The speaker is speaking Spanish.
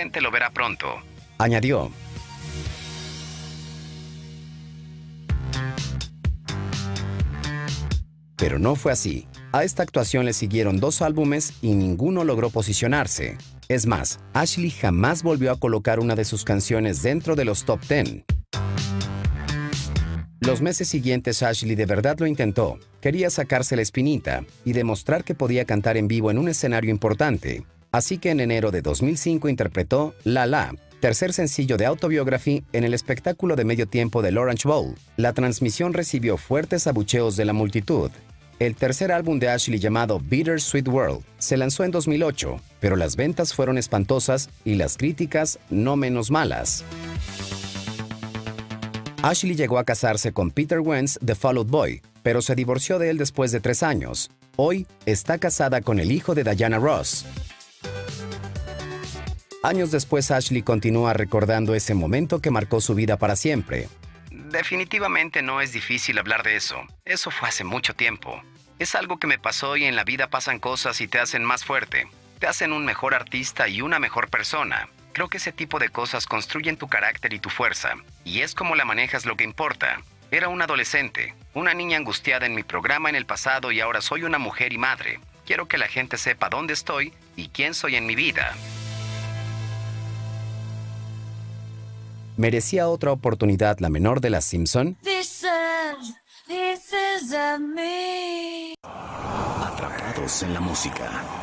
gente lo verá pronto. Añadió. Pero no fue así. A esta actuación le siguieron 2 álbumes y ninguno logró posicionarse. Es más, Ashley jamás volvió a colocar una de sus canciones dentro de los top 10. Los meses siguientes Ashley de verdad lo intentó. Quería sacarse la espinita y demostrar que podía cantar en vivo en un escenario importante. Así que en enero de 2005 interpretó La La, tercer sencillo de Autobiography, en el espectáculo de medio tiempo del Orange Bowl. La transmisión recibió fuertes abucheos de la multitud. El tercer álbum de Ashley, llamado Bittersweet World, se lanzó en 2008, pero las ventas fueron espantosas y las críticas no menos malas. Ashley llegó a casarse con Peter Wentz de Fall Out Boy, pero se divorció de él después de 3 años. Hoy está casada con el hijo de Diana Ross. Años después, Ashley continúa recordando ese momento que marcó su vida para siempre. Definitivamente no es difícil hablar de eso. Eso fue hace mucho tiempo. Es algo que me pasó y en la vida pasan cosas y te hacen más fuerte. Te hacen un mejor artista y una mejor persona. Creo que ese tipo de cosas construyen tu carácter y tu fuerza. Y es como la manejas lo que importa. Era un adolescente, una niña angustiada en mi programa en el pasado y ahora soy una mujer y madre. Quiero que la gente sepa dónde estoy y quién soy en mi vida. ¿Merecía otra oportunidad la menor de las Simpson? This is a me. Atrapados en la música.